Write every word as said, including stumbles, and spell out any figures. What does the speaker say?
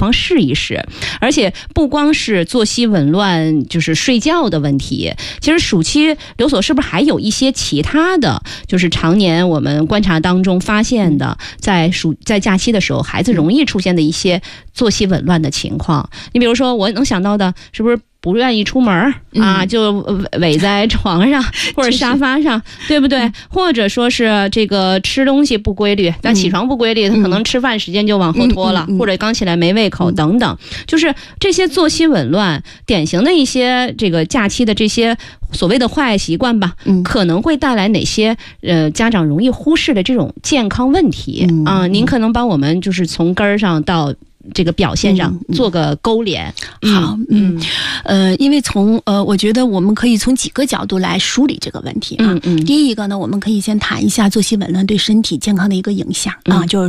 妨试一试。而且不光是作息紊乱，就是睡觉的问题，其实暑期刘所是不是还有一些其他的，就是常年我们观察当中发现的，在暑在假期的时候孩子容易出现的一些作息紊乱的情况？你比如说我能想到的，是不是不愿意出门啊，就围在床上或者沙发上，对不对？或者说是这个吃东西不规律，但起床不规律，他可能吃饭时间就往后拖了，或者刚起来没胃口等等，就是这些作息紊乱，典型的一些这个假期的这些所谓的坏习惯吧，可能会带来哪些呃家长容易忽视的这种健康问题啊？您可能帮我们就是从根儿上到这个表现上做个勾连。 嗯、好，嗯，呃，因为从呃，我觉得我们可以从几个角度来梳理这个问题啊。 嗯嗯。 第一个呢，我们可以先谈一下作息紊乱对身体健康的一个影响啊， 嗯、 就是